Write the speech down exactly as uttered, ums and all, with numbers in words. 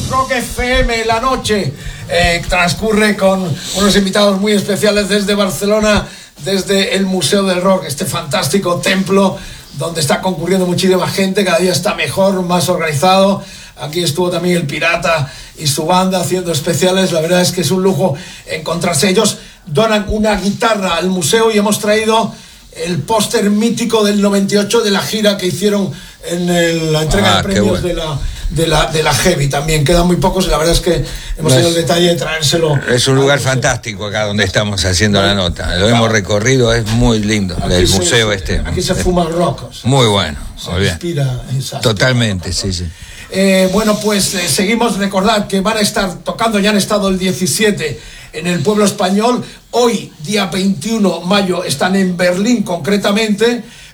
Rock F M, la noche eh, transcurre con unos invitados muy especiales desde Barcelona, desde el Museo del Rock, este fantástico templo donde está concurriendo muchísima gente, cada día está mejor, más organizado. Aquí estuvo también el Pirata y su banda haciendo especiales. La verdad es que es un lujo encontrarse. Ellos donan una guitarra al museo y hemos traído el póster mítico del noventa y ocho de la gira que hicieron en el, la entrega ah, de premios bueno. de la de la de la Heavy. También quedan muy pocos y la verdad es que hemos tenido el detalle de traérselo. Es un lugar fantástico acá donde estamos haciendo la nota. Lo hemos recorrido, es muy lindo. Aquí el se, museo se, este. Aquí se fuma rocos. Muy bueno, se muy bien. Inspira, Totalmente, sí, sí. Eh, bueno, pues eh, seguimos. Recordad que van a estar tocando, ya han estado el diecisiete en el Pueblo Español. Hoy, día veintiuno de mayo, están en Berlín concretamente.